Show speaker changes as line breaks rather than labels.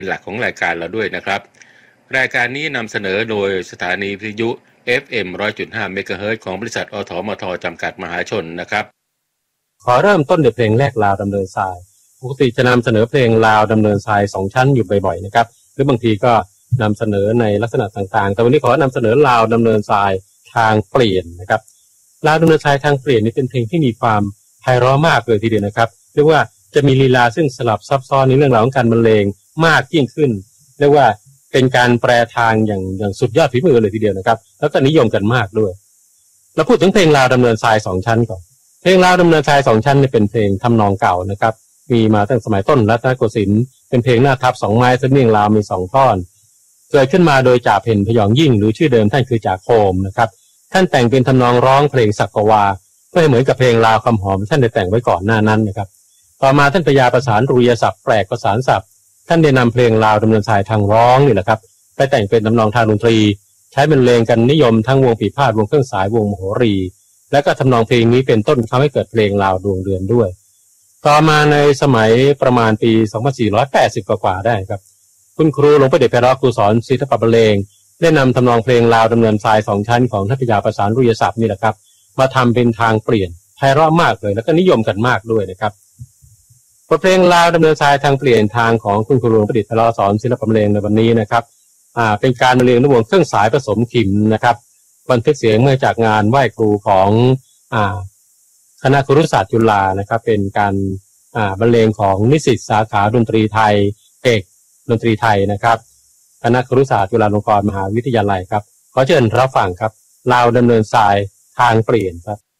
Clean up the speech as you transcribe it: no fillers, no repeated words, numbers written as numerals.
หลักของรายการเราด้วยนะครับรายการนี้นำเสนอโดยสถานีวิทยุ FM 100.5 เมกะเฮิรตซ์ของบริษัทอทมทจำกัดมหาชนนะครับ
ขอเริ่มต้นด้วยเพลงแรกลาวดำเนินทรายปกติจะนำเสนอเพลงลาวดำเนินทราย2ชั้นอยู่บ่อยๆนะครับหรือบางทีก็นำเสนอในลักษณะต่างๆแต่วันนี้ขอนำเสนอลาวดำเนินทรายทางเปลี่ยนนะครับลาวดำเนินทรายทางเปลี่ยนนี่เป็นเพลงที่มีความไพเราะมากเลยทีเดียวนะครับเรียกว่าจะมีลีลาซึ่งสลับซับซ้อนในเรื่องราวของการบรรเลงมากยิ่งขึ้นเรียกว่าเป็นการแปรทางอย่างสุดยอดฝีมือเลยทีเดียวนะครับแล้วก็นิยมกันมากด้วยเราพูดถึงเพลงลาวดำเนินทราย2ชั้นก่อนเพลงลาวดำเนินทราย2ชั้นเนี่ยเป็นเพลงทำนองเก่านะครับมีมาตั้งสมัยต้นรัตนโกสินทร์เป็นเพลงหน้าทับ2ไม้สำเนียงลาวมี2ท่อนเกิดขึ้นมาโดยจ่าเพ็ญพยองยิ่งหรือชื่อเดิมท่านคือจ่าโคมนะครับท่านแต่งเป็นทำนองร้องเพลงสักกวาเพื่อให้เหมือนกับเพลงลาวคำหอมท่านได้แต่งไว้ก่อนหน้านั้นนะครับต่อมาท่านพยาประสานรุยศัพท์แปลกประสานศัพท์ท่านได้นำเพลงลาวดำเนินทรายทางร้องนี่แหละครับไปแต่งเป็นทำนองทางดนตรีใช้บรรเลงกันนิยมทั้งวงปีพาทย์วงเครื่องสายวงมโหรีและก็ทำนองเพลงนี้เป็นต้นทำให้เกิดเพลงลาวดวงเดือนด้วยต่อมาในสมัยประมาณปี 2480 กว่าได้ครับคุณครูหลวงประเดชไพเราะครูสอนศิลปะบรรเลงได้นำทำนองเพลงลาวดำเนินทราย2ชั้นของท่านพยาประสานรุยศัพท์นี่แหละครับมาทำเป็นทางเปลี่ยนไพเราะมากเลยแล้วก็นิยมกันมากด้วยนะครับบทเพลงลาวดำเนินทรายทางเปลี่ยนทางของคุณครูหลวงประดิษฐ์ไพเราะสอนศิลปะบรรเลงในวันนี้นะครับเป็นการบรรเลงด้วยวงเครื่องสายผสมขิมนะครับบันทึกเสียงเมื่อจากงานไหว้ครูของคณะครุศาสตร์จุฬานะครับเป็นการบรรเลงของนิสิตสาขาดนตรีไทยเอกดนตรีไทยนะครับคณะครุศาสตร์จุฬาลงกรณ์มหาวิทยาลัยครับขอเชิญรับฟังครับลาวดำเนินทรายทางเปลี่ยนครับ